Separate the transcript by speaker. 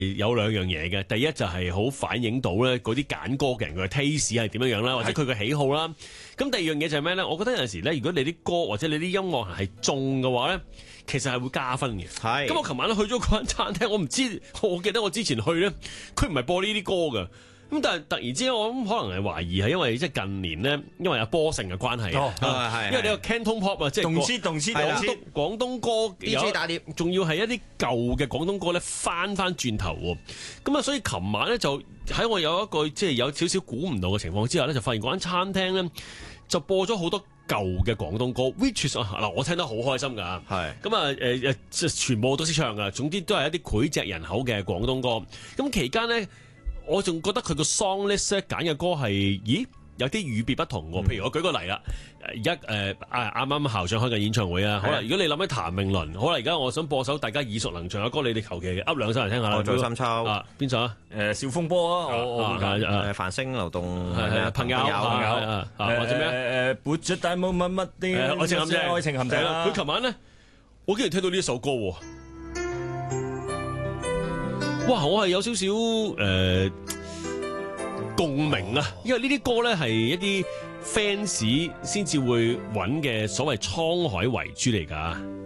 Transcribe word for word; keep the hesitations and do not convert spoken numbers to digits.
Speaker 1: 有兩樣嘢嘅，第一就係好反映到咧嗰啲揀歌嘅人佢嘅 taste 係點樣樣啦，或者佢嘅喜好啦。咁第二樣嘢就係咩咧？我覺得有陣時咧，如果你啲歌或者你啲音樂係中嘅話咧，其實係會加分嘅。係。咁我琴晚咧去咗嗰間餐廳，我唔知，我記得我之前去咧，佢唔係播呢啲歌㗎。咁但係突然之間，我諗可能係懷疑係因為即係近年咧，因為阿波成嘅關係啊，
Speaker 2: 哦、
Speaker 1: 因為你個 Canton Pop 啊，即係
Speaker 2: 動詞動詞
Speaker 1: 廣東廣東歌
Speaker 2: D J 打碟，
Speaker 1: 仲要係一啲舊嘅廣東歌咧翻翻轉頭喎。咁啊，所以琴晚咧就喺我有一個即係有少少估唔到嘅情況之下咧，就發現嗰間餐廳咧就播咗好多舊嘅廣東歌 ，which is 嗱我聽得好開心㗎。係咁啊誒誒，全部都識唱㗎。總之都係一啲膾炙人口嘅廣東歌。咁期間咧。我仲覺得佢個 song list 咧揀嘅歌係，咦有啲與別不同喎。譬如我舉個例啦，而家誒啊啱啱校長開緊演唱會啊，好啦，如果你諗起譚詠麟，好啦，而家我想播首大家耳熟能詳嘅歌，你哋求其噏兩首嚟聽下啦。
Speaker 2: 我做深秋
Speaker 1: 啊，邊首啊？
Speaker 2: 誒小風波啊，我我誒繁星流動係係朋友朋友啊，
Speaker 1: 或者咩
Speaker 2: 誒誒撥著大霧密密啲愛情陷阱愛情陷阱啦。
Speaker 1: 佢琴晚咧，我竟然聽到呢一首歌喎。哇！我係有少少誒共鳴啊，因為呢啲歌咧係一啲 fans 先至會揾嘅所謂滄海遺珠嚟㗎。